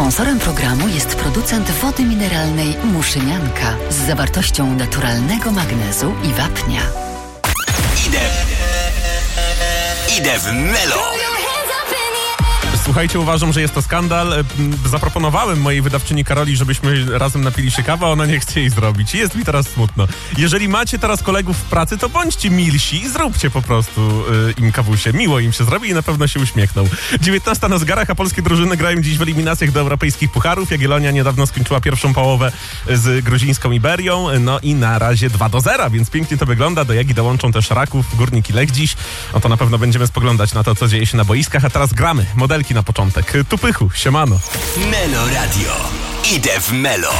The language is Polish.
Sponsorem programu jest producent wody mineralnej Muszynianka z zawartością naturalnego magnezu i wapnia. Idę w Melo. Słuchajcie, uważam, że jest to skandal. Zaproponowałem mojej wydawczyni Karoli, żebyśmy razem napili się kawy, a ona nie chce jej zrobić. Jest mi teraz smutno. Jeżeli macie teraz kolegów w pracy, to bądźcie milsi i zróbcie po prostu im kawusie. Miło im się zrobi i na pewno się uśmiechną. 19 na zegarach, a polskie drużyny grają dziś w eliminacjach do europejskich pucharów. Jagiellonia niedawno skończyła pierwszą połowę z gruzińską Iberią. No i na razie 2-0, więc pięknie to wygląda. Do Jagi dołączą też Raków, Górnik i Lech dziś. No to na pewno będziemy spoglądać na to, co dzieje się na boiskach. A teraz gramy. Modelki na początek. Tupychu, siemano. Melo Radio. Idę w Melo.